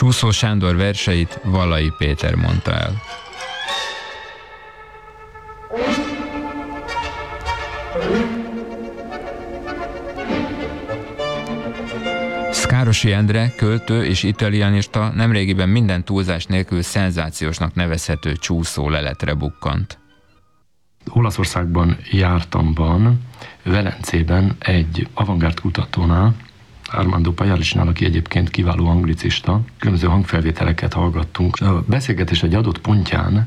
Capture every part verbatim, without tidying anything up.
Csúszó Sándor verseit Vallai Péter mondta el. Szkárosi Endre, költő és italianista nemrégiben minden túlzás nélkül szenzációsnak nevezhető csúszó leletre bukkant. Olaszországban jártamban, Velencében egy avantgárd kutatónál, Armando Pajalicsnál, aki egyébként kiváló anglicista, különböző hangfelvételeket hallgattunk. A beszélgetés egy adott pontján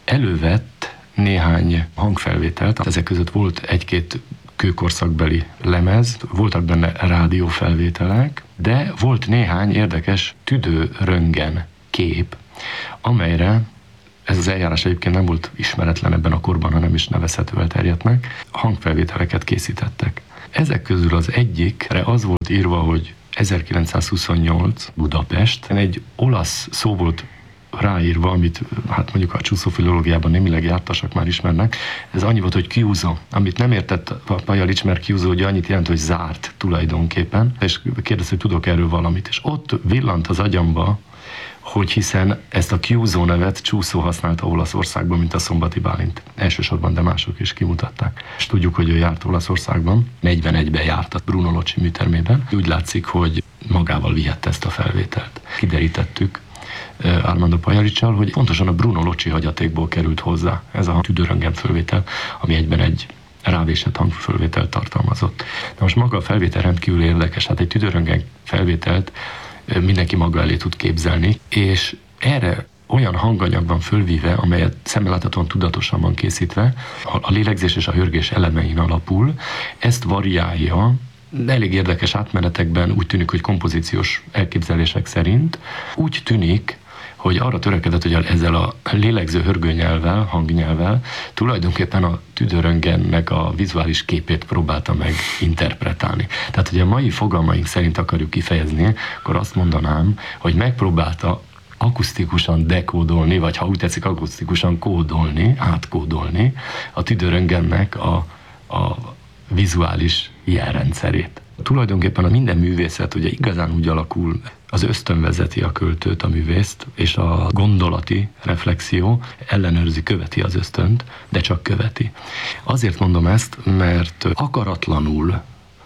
elővett néhány hangfelvételt, ezek között volt egy-két kőkorszakbeli lemez, voltak benne rádiófelvételek, de volt néhány érdekes tüdőröntgen kép, amelyre ez az eljárás egyébként nem volt ismeretlen ebben a korban, hanem is nevezhető elterjedtnek, hangfelvételeket készítettek. Ezek közül az egyikre az volt írva, hogy ezerkilencszázhuszonnyolc Budapest. Egy olasz szó volt ráírva, amit hát mondjuk a csúszófilológiában némileg jártasak már ismernek. Ez annyi volt, hogy chiuso, amit nem értett Pajalics, mert chiuso ugye annyit jelent, hogy zárt tulajdonképpen, és kérdezte, hogy tudok erről valamit. És ott villant az agyamba, hogy hiszen ezt a chiuso nevet Csúszó használta Olaszországban, mint a Szombati Bálint. Elsősorban, de mások is kimutatták. És tudjuk, hogy ő járt Olaszországban, negyvenegyben járt a Bruno Locsi műtermében. Úgy látszik, hogy magával vihette ezt a felvételt. Kiderítettük Armando Pajalicsal, hogy pontosan a Bruno Locsi hagyatékból került hozzá ez a tüdőröntgen fölvétel, ami egyben egy rávésett hangfölvételt tartalmazott. Na most maga a felvétel rendkívül érdekes, hát egy tüdőröntgen felvételt mindenki maga elé tud képzelni, és erre olyan hanganyag van fölvíve, amelyet szemmel láthatóan tudatosan van készítve, a lélegzés és a hörgés elemein alapul, ezt variálja, elég érdekes átmenetekben úgy tűnik, hogy kompozíciós elképzelések szerint, úgy tűnik, hogy arra törekedett, hogy ezzel a lélegző hörgőnyelvvel, hangnyelvvel tulajdonképpen a tüdőröntgennek a vizuális képét próbálta meg interpretálni. Tehát, hogy a mai fogalmaink szerint akarjuk kifejezni, akkor azt mondanám, hogy megpróbálta akusztikusan dekódolni, vagy ha úgy tetszik, akusztikusan kódolni, átkódolni a tüdőröntgennek a, a vizuális jelrendszerét. Tulajdonképpen a minden művészet ugye igazán úgy alakul, az ösztön vezeti a költőt, a művészt, és a gondolati reflexió ellenőrzi, követi az ösztönt, de csak követi. Azért mondom ezt, mert akaratlanul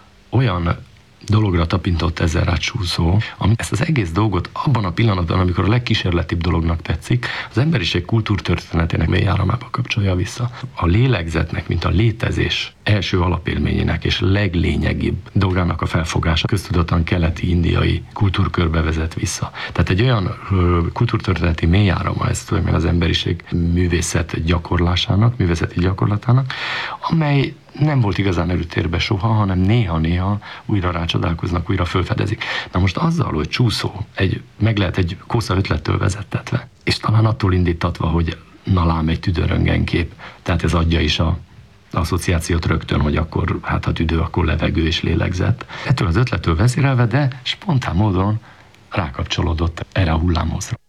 olyan dologra tapintott ezzel rá Csúszó, ami ezt az egész dolgot abban a pillanatban, amikor a legkísérletibb dolognak tetszik, az emberiség kultúrtörténetének mély áramába kapcsolja vissza. A lélegzetnek, mint a létezés első alapélményének és leglényegibb dolgának a felfogása köztudottan keleti indiai kultúrkörbe vezet vissza. Tehát egy olyan kultúrtörténeti mély árama ez tulajdonképpen az emberiség művészet gyakorlásának, művészeti gyakorlatának, amely nem volt igazán előtérbe soha, hanem néha-néha újra rácsodálkoznak, újra fölfedezik. Na most azzal, hogy Csúszó egy, meg lehet egy kósza ötlettől vezettetve, és talán attól indítatva, hogy na lám egy tüdőröntgenkép, tehát ez adja is a asszociációt rögtön, hogy akkor hát ha tüdő, akkor levegő és lélegzet. Ettől az ötlettől vezérelve, de spontán módon rákapcsolódott erre a hullámhozra.